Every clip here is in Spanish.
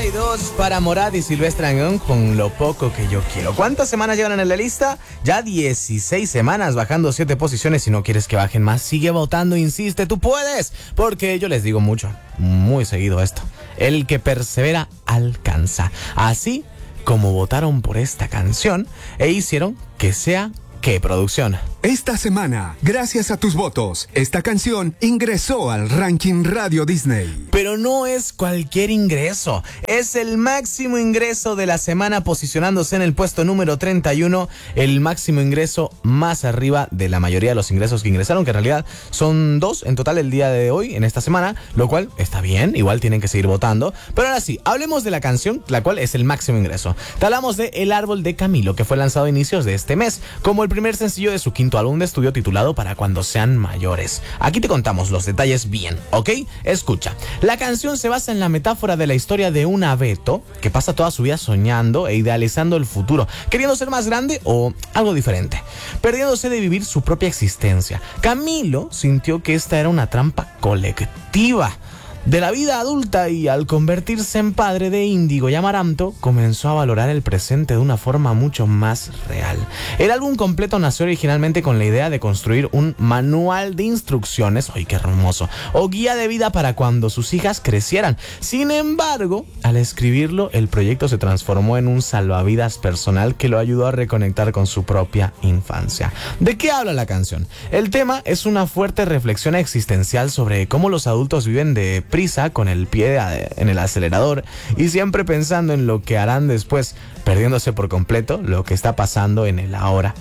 Hay dos para Morat y Silvestre Dangond con Lo poco que yo quiero. ¿Cuántas semanas llevan en la lista? Ya 16 semanas, bajando 7 posiciones. Si no quieres que bajen más, sigue votando, insiste, tú puedes. Porque yo les digo mucho, muy seguido esto. El que persevera alcanza. Así como votaron por esta canción e hicieron que sea ¿qué producción? Esta semana, gracias a tus votos, esta canción ingresó al ranking Radio Disney. Pero no es cualquier ingreso, es el máximo ingreso de la semana, posicionándose en el puesto número 31, el máximo ingreso más arriba de la mayoría de los ingresos que ingresaron, que en realidad son 2 en total el día de hoy, en esta semana, lo cual está bien, igual tienen que seguir votando. Pero ahora sí, hablemos de la canción, la cual es el máximo ingreso. Te hablamos de El Árbol de Camilo, que fue lanzado a inicios de este mes, como el primer sencillo de su quinto álbum de estudio titulado Para cuando sean mayores. Aquí te contamos los detalles bien, ¿ok? Escucha, la canción se basa en la metáfora de la historia de un abeto que pasa toda su vida soñando e idealizando el futuro, queriendo ser más grande o algo diferente, perdiéndose de vivir su propia existencia. Camilo sintió que esta era una trampa colectiva de la vida adulta y al convertirse en padre de Índigo y Amaranto, comenzó a valorar el presente de una forma mucho más real. El álbum completo nació originalmente con la idea de construir un manual de instrucciones, ¡ay qué hermoso!, o guía de vida para cuando sus hijas crecieran. Sin embargo, al escribirlo, el proyecto se transformó en un salvavidas personal que lo ayudó a reconectar con su propia infancia. ¿De qué habla la canción? El tema es una fuerte reflexión existencial sobre cómo los adultos viven de prisa con el pie en el acelerador y siempre pensando en lo que harán después, perdiéndose por completo lo que está pasando en el ahora.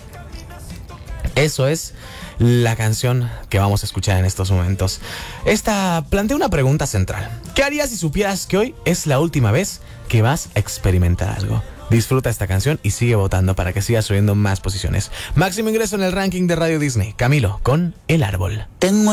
Eso es la canción que vamos a escuchar en estos momentos. Esta plantea una pregunta central. ¿Qué harías si supieras que hoy es la última vez que vas a experimentar algo? Disfruta esta canción y sigue votando para que siga subiendo más posiciones. Máximo ingreso en el ranking de Radio Disney. Camilo con El Árbol.